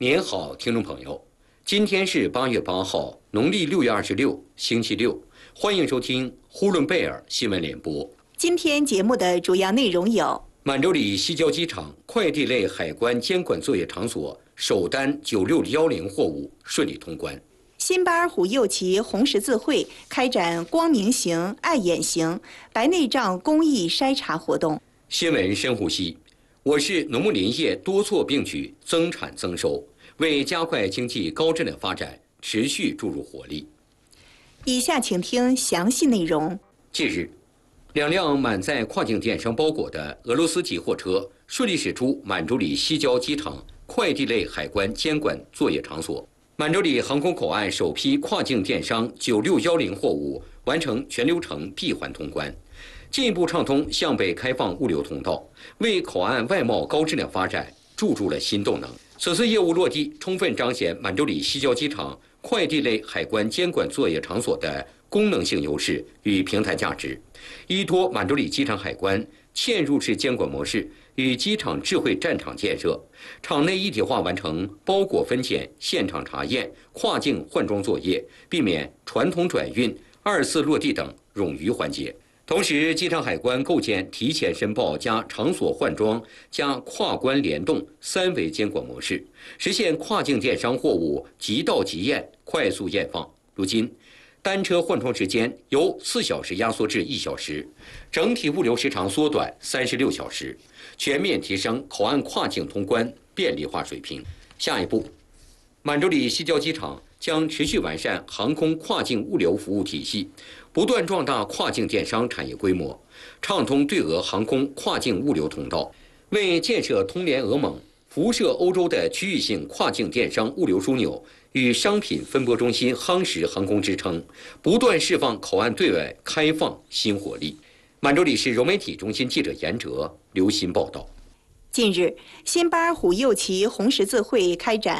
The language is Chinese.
您好，听众朋友，今天是8月8号，农历6月26，星期六，欢迎收听呼伦贝尔新闻联播。 今天节目的主要内容有： 满洲里西郊机场快递类海关监管作业场所首单9610货物顺利通关； 辛巴尔虎右旗红十字会开展光明行、爱眼行白内障公益筛查活动。 新闻深呼吸，我市农牧林业多措并举，增产增收，为加快经济高质量发展持续注入活力。 以下请听详细内容。 近日，2辆满载跨境电商包裹的俄罗斯籍货车顺利驶出满洲里西郊机场快递类海关监管作业场所。满洲里航空口岸首批跨境电商9610货物完成全流程闭环通关，进一步畅通向北开放物流通道，为口岸外贸高质量发展注入了新动能。此次业务落地，充分彰显满洲里西郊机场快递类海关监管作业场所的功能性优势与平台价值，依托满洲里机场海关嵌入式监管模式与机场智慧战场建设，场内一体化完成包裹分拣、现场查验、跨境换装作业，避免传统转运、2次落地等冗余环节。同时，机场海关构建提前申报加场所换装加跨关联动3维监管模式，实现跨境电商货物即到即验、快速验放。如今，单车换装时间由4小时压缩至1小时，整体物流时长缩短36小时，全面提升口岸跨境通关便利化水平。下一步，满洲里西郊机场将持续完善航空跨境物流服务体系，不断壮大跨境电商产业规模，畅通对俄航空跨境物流通道，为建设通联俄蒙、辐射欧洲的区域性跨境电商物流枢纽与商品分拨中心夯实航空支撑，不断释放口岸对外开放新活力。满洲里市融媒体中心记者严哲、刘鑫报道。 近日，辛巴尔虎右旗红十字会开展